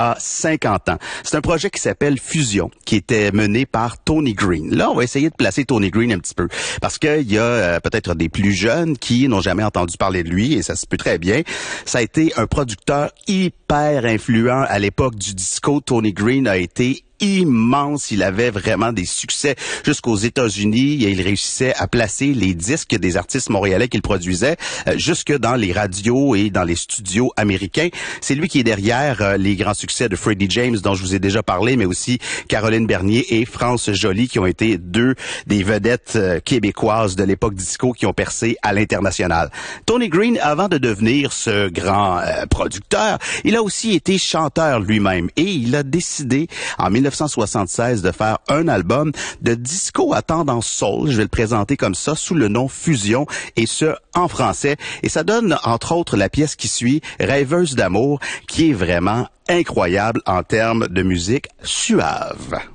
a 50 ans. C'est un projet qui s'appelle Fusion, qui était mené par Tony Green. Là, on va essayer de placer Tony Green un petit peu, parce qu'il y a peut-être des plus jeunes qui n'ont jamais entendu parler de lui, et ça se peut très bien. Ça a été un producteur hyper influent à l'époque du disco. Tony Green a été immense. Il avait vraiment des succès jusqu'aux États-Unis et il réussissait à placer les disques des artistes montréalais qu'il produisait jusque dans les radios et dans les studios américains. C'est lui qui est derrière les grands succès de Freddie James dont je vous ai déjà parlé, mais aussi Caroline Bernier et France Joly qui ont été deux des vedettes québécoises de l'époque disco qui ont percé à l'international. Tony Green, avant de devenir ce grand producteur, il a aussi été chanteur lui-même et il a décidé en 1976 de faire un album de disco à tendance soul. Je vais le présenter comme ça sous le nom Fusion et ce en français. Et ça donne entre autres la pièce qui suit, Rêveuse d'amour, qui est vraiment incroyable en termes de musique suave.